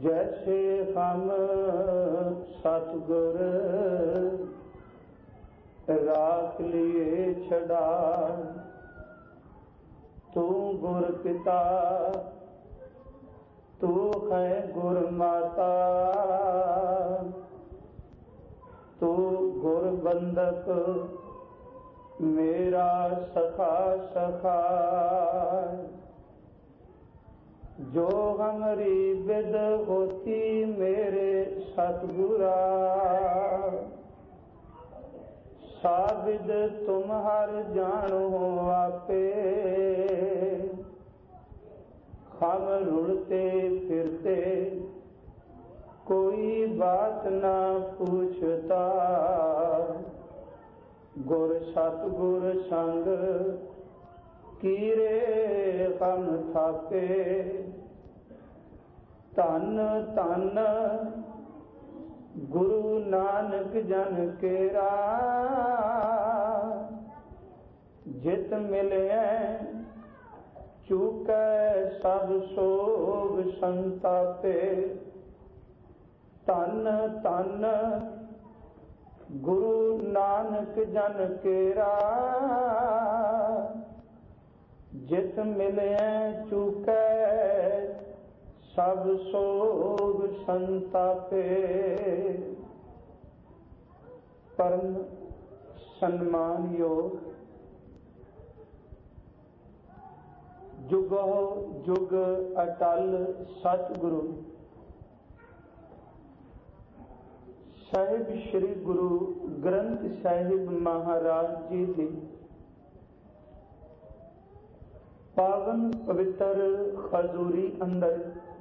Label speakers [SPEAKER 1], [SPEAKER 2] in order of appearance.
[SPEAKER 1] जैसे हम सतगुर राख लिए छड़ा, तू गुर पिता तू है गुर माता, तू गुर बंधक मेरा सखा सखा। जो हमारी विद होती मेरे सतगुरा, साबिद तुम हर जानो आपे। हम रुलते फिरते कोई बात ना पूछता, गुर सतगुर संग कीरे हम थापे। धन धन गुरु नानक जन केरा, जित मिले चूकै सब सोग संतापे। धन धन गुरु नानक जन केरा, जित मिले चूकै सब सोग संतापे। परम सन्मान योग जुगो जुग अटल सतगुरु साहिब श्री गुरु ग्रंथ साहिब महाराज जी की पावन पवित्र हजूरी अंदर